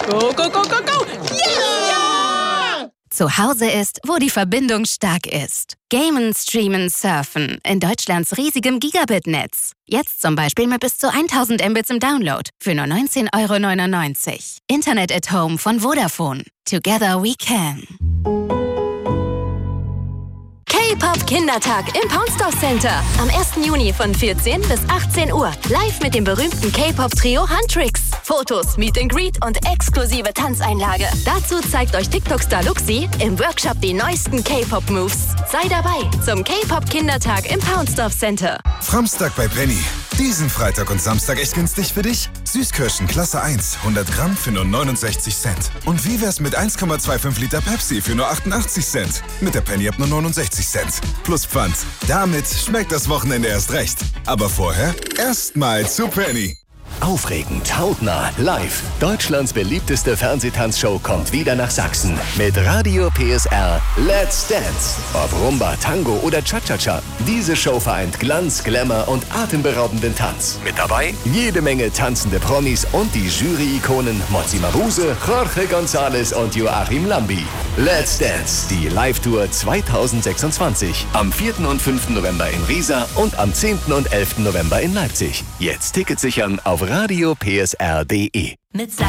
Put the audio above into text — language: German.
Go, go, go, go, go! Ja! Zu Hause ist, wo die Verbindung stark ist. Gamen, streamen, surfen. In Deutschlands riesigem Gigabit-Netz. Jetzt zum Beispiel mit bis zu 1000 Mbits im Download. Für nur 19,99 €. Internet at Home von Vodafone. Together we can. K-Pop Kindertag im Poundstore Center. Am 1. Juni von 14 bis 18 Uhr. Live mit dem berühmten K-Pop-Trio Huntrix. Fotos, Meet and Greet und exklusive Tanzeinlage. Dazu zeigt euch TikTok-Star Luxi im Workshop die neuesten K-Pop-Moves. Sei dabei zum K-Pop Kindertag im Poundstore Center. Framstag bei Penny. Diesen Freitag und Samstag echt günstig für dich? Süßkirschen Klasse 1, 100 Gramm für nur 69 Cent. Und wie wär's mit 1,25 Liter Pepsi für nur 88 Cent? Mit der Penny ab nur 69 Cent. Plus Pfand. Damit schmeckt das Wochenende erst recht. Aber vorher erstmal zu Penny. Aufregend, hautnah, live. Deutschlands beliebteste Fernsehtanzshow kommt wieder nach Sachsen. Mit Radio PSR Let's Dance. Ob Rumba, Tango oder Cha-Cha-Cha. Diese Show vereint Glanz, Glamour und atemberaubenden Tanz. Mit dabei jede Menge tanzende Promis und die Jury-Ikonen Mozzi Mabuse, Jorge González und Joachim Lambi. Let's Dance, die Live-Tour 2026. Am 4. und 5. November in Riesa und am 10. und 11. November in Leipzig. Jetzt Tickets sichern auf radiopsr.de.